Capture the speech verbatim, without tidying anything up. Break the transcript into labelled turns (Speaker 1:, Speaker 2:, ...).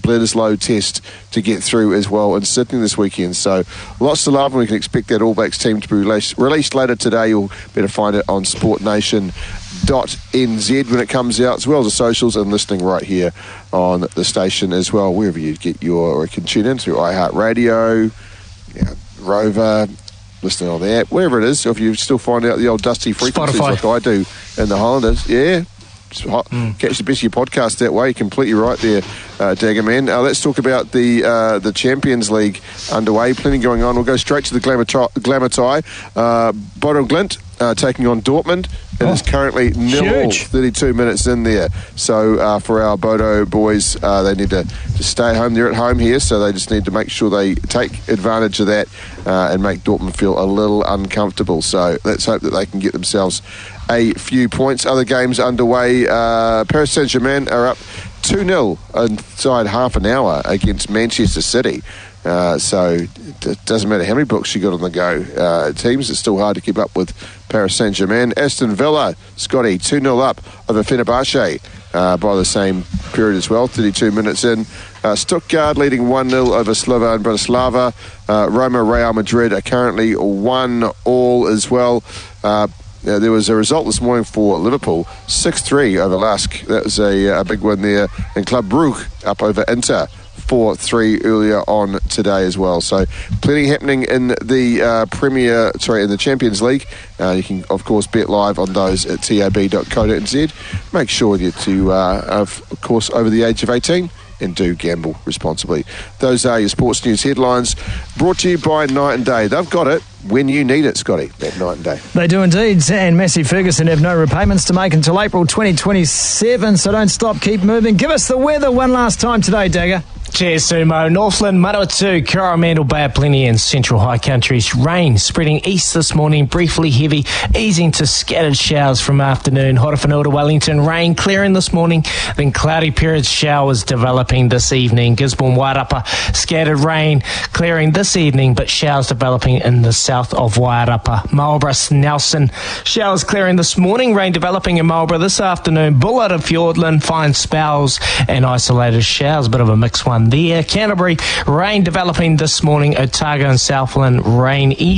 Speaker 1: Bledisloe test to get through as well in Sydney this weekend. So lots to love, and we can expect that All Blacks team to be released, released later today. You'll better find it on sport nation dot n z when it comes out, as well as the socials, and listening right here on the station as well, wherever you get your, or you can tune in through iHeartRadio, yeah, Rover, listening on the app, wherever it is. Or if you still find out the old dusty frequencies
Speaker 2: Spotify,
Speaker 1: like I do in the Highlanders, yeah, mm. catch the best of your podcast that way. You're completely right there, uh, Dagger Man. Uh, let's talk about the uh, the Champions League underway. Plenty going on. We'll go straight to the Glamour tie. Uh, Bodo Glimt uh, taking on Dortmund. It oh, is currently nil, thirty-two minutes in there. So uh, for our Bodo boys, uh, they need to, to stay home. They're at home here, so they just need to make sure they take advantage of that uh, and make Dortmund feel a little uncomfortable. So let's hope that they can get themselves a few points. Other games underway. Uh, Paris Saint-Germain are up two nil inside half an hour against Manchester City. Uh, so it doesn't matter how many books you got on the go. Uh, teams, it's still hard to keep up with Paris Saint-Germain. Aston Villa, Scotty, two nil up over Fenerbahce uh, by the same period as well, thirty-two minutes in. Uh, Stuttgart leading one nil over Slovan Bratislava. Uh, Roma, Real Madrid are currently one all as well. Uh, Uh, there was a result this morning for Liverpool, six three over Lask. That was a, a big win there. And Club Brugge up over Inter, four three earlier on today as well. So plenty happening in the uh, Premier, sorry, in the Champions League. Uh, you can, of course, bet live on those at tab dot co dot n z. Make sure that you uh, are, of course, over the age of eighteen. And do gamble responsibly. Those are your sports news headlines, brought to you by Night and Day. They've got it when you need it, Scotty, at Night and Day.
Speaker 2: They do indeed, and Massey Ferguson have no repayments to make until April twenty twenty-seven, so don't stop, keep moving. Give us the weather one last time today, Dagger.
Speaker 3: Cheers, Sumo. Northland, Manawatu, Coromandel, Bay of Plenty and Central High Countries. Rain spreading east this morning, briefly heavy, easing to scattered showers from afternoon. Horowhenua, Wellington, rain clearing this morning, then cloudy periods, showers developing this evening. Gisborne, Wairarapa, scattered rain clearing this evening, but showers developing in the south of Wairarapa. Marlborough, Nelson, showers clearing this morning, rain developing in Marlborough this afternoon. Bullard and Fiordland, fine spells and isolated showers, bit of a mixed one there. Canterbury, rain developing this morning. Otago and Southland, rain easy.